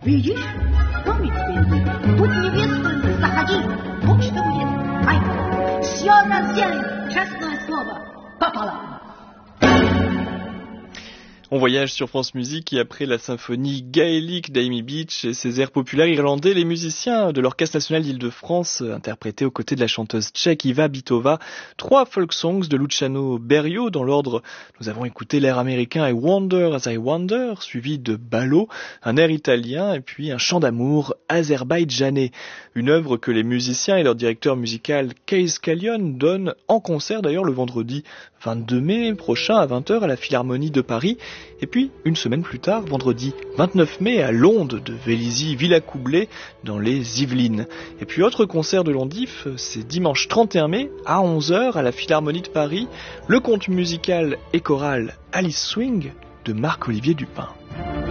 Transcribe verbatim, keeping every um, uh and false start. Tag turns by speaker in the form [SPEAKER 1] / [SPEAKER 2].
[SPEAKER 1] Видишь, что ведь тут невесту заходи, вот что будет. Ай, все разделаем, честное слово, пополам.
[SPEAKER 2] On voyage sur France Musique et après la symphonie gaélique d'Amy Beach et ses airs populaires irlandais, les musiciens de l'Orchestre National d'Île-de-France interprétaient aux côtés de la chanteuse tchèque Iva Bitova trois folk songs de Luciano Berio. Dans l'ordre, nous avons écouté l'air américain I Wonder as I Wonder, suivi de Ballo, un air italien et puis un chant d'amour azerbaïdjanais. Une œuvre que les musiciens et leur directeur musical Kees Callion donnent en concert d'ailleurs le vendredi vingt-deux mai prochain à vingt heures à la Philharmonie de Paris. Et puis, une semaine plus tard, vendredi vingt-neuf mai, à l'Onde de Vélizy-Villacoublay, dans les Yvelines. Et puis, autre concert de l'Ondif, c'est dimanche trente et un mai, à onze heures, à la Philharmonie de Paris, le conte musical et choral Alice Swing de Marc-Olivier Dupin.